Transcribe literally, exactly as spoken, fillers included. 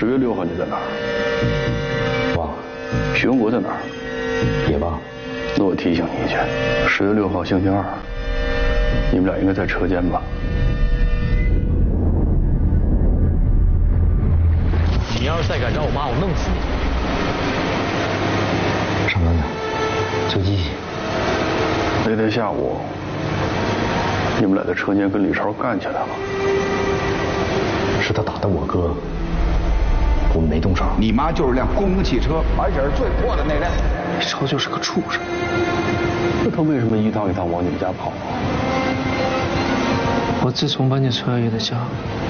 十月六号你在哪儿？ 忘了。 许文国在哪儿？ 也忘了。 那我提醒你一句，十月六号星期二，你们俩应该在车间吧？ 你要是再敢找我妈，我弄死你！ 上班呢，救机器。 那天下午，你们俩在车间跟李超干起来了。 是他打的我哥，我们没动手。 你妈就是辆公共汽车，而且是最破的那辆。 李超就是个畜生。 那他为什么一趟一趟往你们家跑啊？ 我自从把你车约的家。